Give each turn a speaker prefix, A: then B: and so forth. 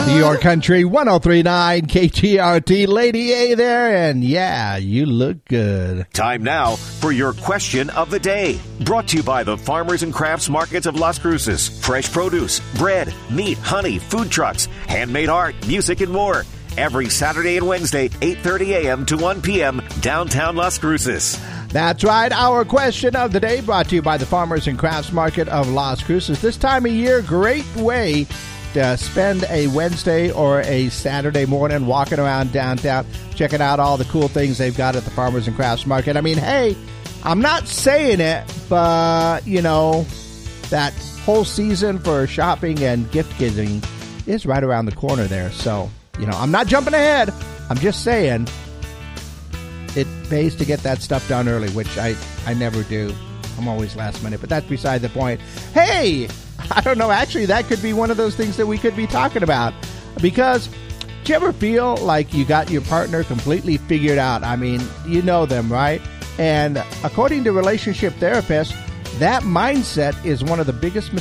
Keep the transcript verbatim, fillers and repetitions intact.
A: Your Country one oh three point nine K T R T. Lady A there, and yeah, you look good.
B: Time now for your question of the day. Brought to you by the Farmers and Crafts Markets of Las Cruces. Fresh produce, bread, meat, honey, food trucks, handmade art, music, and more. Every Saturday and Wednesday, eight thirty a.m. to one p.m., downtown Las Cruces.
A: That's right. Our question of the day brought to you by the Farmers and Crafts Market of Las Cruces. This time of year, great way to spend a Wednesday or a Saturday morning walking around downtown, checking out all the cool things they've got at the Farmers and Crafts Market. I mean, hey, I'm not saying it, but, you know, that whole season for shopping and gift giving is right around the corner there. So, you know, I'm not jumping ahead. I'm just saying it pays to get that stuff done early, which I, I never do. I'm always last minute, but that's beside the point. Hey, I don't know. Actually, that could be one of those things that we could be talking about. Because do you ever feel like you got your partner completely figured out? I mean, you know them, right? And according to relationship therapists, that mindset is one of the biggest mistakes